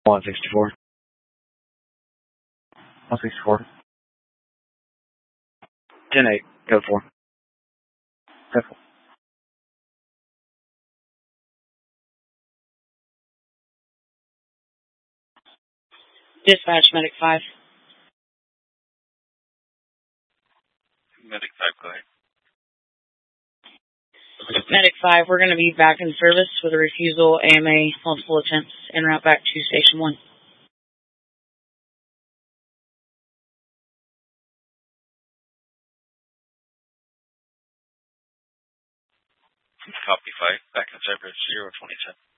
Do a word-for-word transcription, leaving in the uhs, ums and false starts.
one sixty-four. one sixty-four. ten eight. Code four. Code four. Dispatch, Medic five. Medic five, go ahead. Medic five, we're going to be back in service with a refusal, A M A, multiple attempts, en route back to Station one. Copy five, back in service, zero twenty-seven.